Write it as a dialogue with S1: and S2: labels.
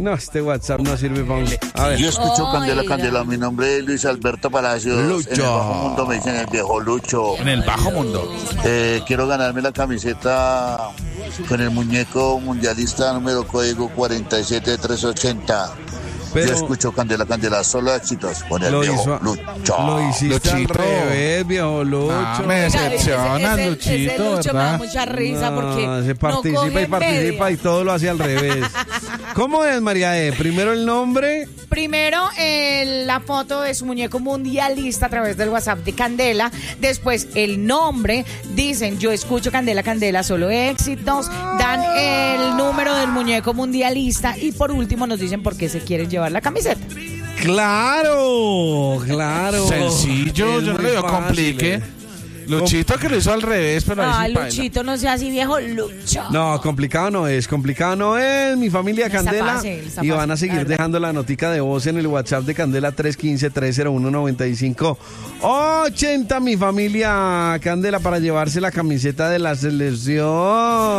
S1: No, este WhatsApp no sirve para un... A ver.
S2: Yo escucho
S3: Oiga.
S2: Candela. Mi nombre es Luis Alberto Palacios.
S1: Lucho.
S2: En el bajo mundo me dicen el viejo Lucho.
S4: En el bajo mundo.
S2: Quiero ganarme la camiseta con el muñeco mundialista número código 47380.
S1: Pero
S2: Yo escucho Candela, solo éxitos con el
S1: lo
S2: viejo
S1: hizo,
S2: Lucho.
S1: lo hiciste al
S4: Luchito.
S1: revés, viejo Lucho.
S4: Ah, me decepcionas, Luchito,
S3: ese Lucho me da
S4: ¿verdad?
S3: mucha risa porque
S1: No, se
S3: no
S1: participa
S3: coge
S1: y participa
S3: media.
S1: y todo lo hace al revés. ¿Cómo es, María E? Primero el nombre.
S3: Primero, la foto de su muñeco mundialista a través del WhatsApp de Candela. Después, el nombre. Dicen, yo escucho Candela, solo éxitos. Dan el número del muñeco mundialista. Y por último, nos dicen por qué se quieren llevar la camiseta.
S1: Claro.
S4: Sencillo,
S1: Es
S4: yo no
S1: muy
S4: le veo
S1: fácil,
S4: complique. Luchito que lo hizo al revés, pero ahí sí baila.
S3: Luchito, no sea así, viejo Lucho.
S1: No, complicado no es. Mi familia
S3: Está
S1: Candela.
S3: fácil, está
S1: Y van
S3: fácil,
S1: a seguir
S3: la verdad.
S1: dejando la notica de voz en el WhatsApp de Candela 315-301-9580. Mi familia Candela para llevarse la camiseta de la selección.